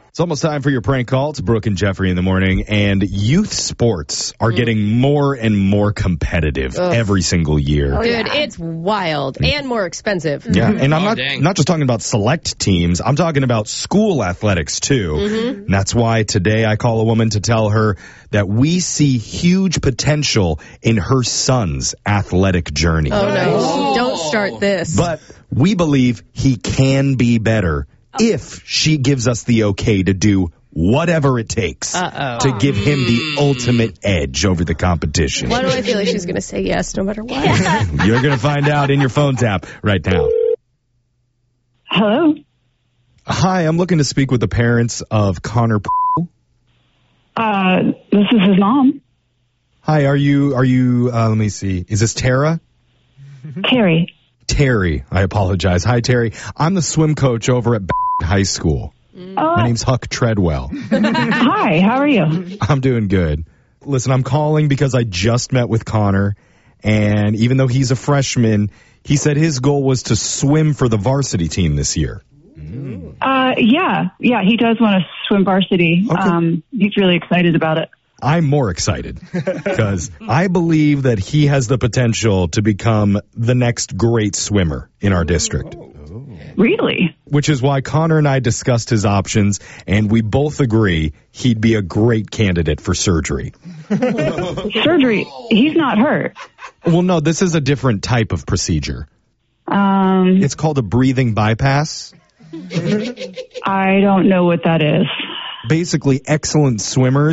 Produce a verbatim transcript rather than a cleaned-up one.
It's almost time for your prank call. It's Brooke and Jeffrey in the morning. And youth sports are mm. getting more and more competitive Ugh. every single year. Oh, Dude, yeah. it's wild and more expensive. Yeah, and I'm oh, not dang. not just talking about select teams. I'm talking about school athletics, too. Mm-hmm. And that's why today I call a woman to tell her that we see huge potential in her son's athletic journey. Oh, no. Oh. Don't start this. But we believe he can be better if she gives us the okay to do whatever it takes Uh-oh. to give him the ultimate edge over the competition. Why do I feel like she's going to say yes no matter what? You're going to find out in your phone tap right now. Hello? Hi, I'm looking to speak with the parents of Connor. Uh, this is his mom. Hi, are you, are you, uh, let me see, is this Tara? Terry. Terry, I apologize. Hi, Terry. I'm the swim coach over at High School. Uh, My name's Huck Treadwell. Hi, how are you? I'm doing good. Listen, I'm calling because I just met with Connor, and even though he's a freshman, he said his goal was to swim for the varsity team this year. Uh, yeah, yeah, he does want to swim varsity. Okay. Um, he's really excited about it. I'm more excited because I believe that he has the potential to become the next great swimmer in our district. Really? Which is why Connor and I discussed his options, and we both agree he'd be a great candidate for surgery. Surgery? He's not hurt. Well, no, this is a different type of procedure. Um, It's called a breathing bypass. I don't know what that is. Basically, excellent swimmers